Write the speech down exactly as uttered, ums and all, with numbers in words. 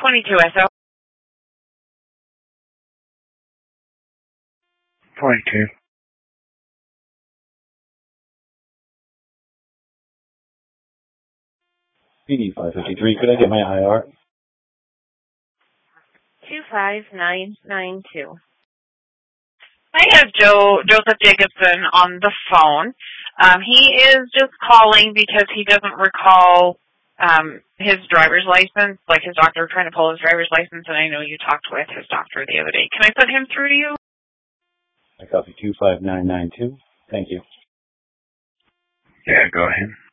twenty-two S O. twenty-two. P D five fifty-three, could I get my I R? two five nine nine two. I have Joe Joseph Jacobson on the phone. Um, he is just calling because he doesn't recall um, his driver's license, like his doctor trying to pull his driver's license, and I know you talked with his doctor the other day. Can I put him through to you? I copy two five nine nine two. Thank you. Yeah, go ahead.